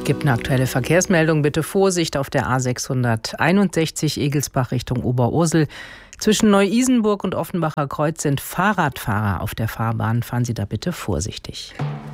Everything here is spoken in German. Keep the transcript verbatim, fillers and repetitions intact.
Gibt eine aktuelle Verkehrsmeldung. Bitte Vorsicht auf der A sechshunderteinundsechzig Egelsbach Richtung Oberursel. Zwischen Neu-Isenburg und Offenbacher Kreuz sind Fahrradfahrer auf der Fahrbahn. Fahren Sie da bitte vorsichtig.